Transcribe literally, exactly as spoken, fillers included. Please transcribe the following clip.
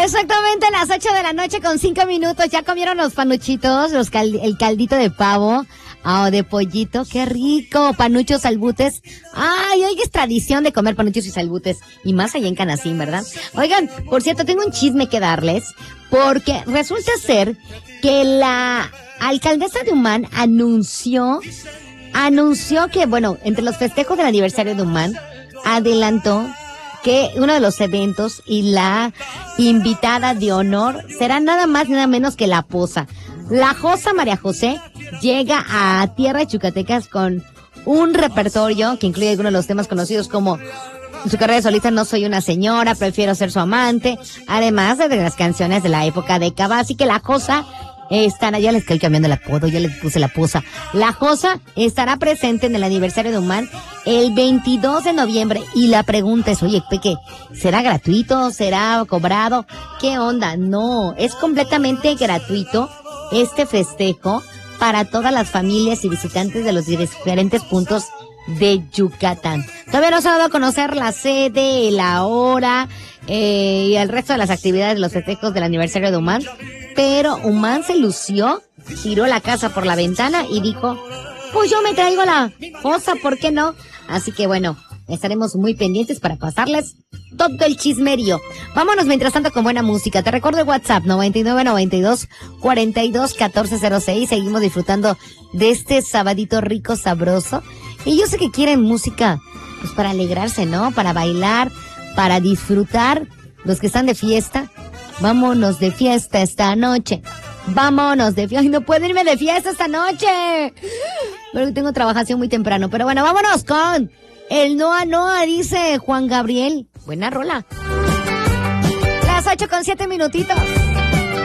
Exactamente, las ocho de la noche con cinco minutos. ¿Ya comieron los panuchitos? Los cal- el caldito de pavo ah, o de pollito. ¡Qué rico! Panuchos, salbutes. Ay, hoy es tradición de comer panuchos y salbutes. Y más allá en Canacín, ¿verdad? Oigan, por cierto, tengo un chisme que darles. Porque resulta ser que la alcaldesa de Humán anunció, anunció que, bueno, entre los festejos del aniversario de Humán, adelantó que uno de los eventos y la invitada de honor será nada más y nada menos que la Poza. La Josa María José llega a tierras yucatecas con un repertorio que incluye algunos de los temas conocidos como su carrera de solista No soy una señora, prefiero ser su amante, además de las canciones de la época de Cava. Así que la Josa estará, ya les estoy cambiando el apodo, ya les puse la Poza. La Josa estará presente en el aniversario de Humán el veintidós de noviembre y la pregunta es, oye, Peque, ¿será gratuito? ¿Será cobrado? ¿Qué onda? No, es completamente gratuito este festejo para todas las familias y visitantes de los diferentes puntos de Yucatán. Todavía no se ha dado a conocer la sede, la hora eh, y el resto de las actividades de los festejos del aniversario de Humán, pero Humán se lució, tiró la casa por la ventana y dijo, pues yo me traigo la Josa, ¿por qué no? Así que bueno, estaremos muy pendientes para pasarles todo el chismerío. Vámonos mientras tanto con buena música. Te recuerdo el WhatsApp noventa y nueve noventa y dos cuarenta y dos catorce cero seis. Seguimos disfrutando de este sabadito rico, sabroso. Y yo sé que quieren música, pues para alegrarse, ¿no? Para bailar, para disfrutar. Los que están de fiesta, vámonos de fiesta esta noche. Vámonos de fiesta. Ay, no puedo irme de fiesta esta noche. Pero tengo trabajación muy temprano. Pero bueno, vámonos con el Noa Noa, dice Juan Gabriel. Buena rola. Las ocho con siete minutitos.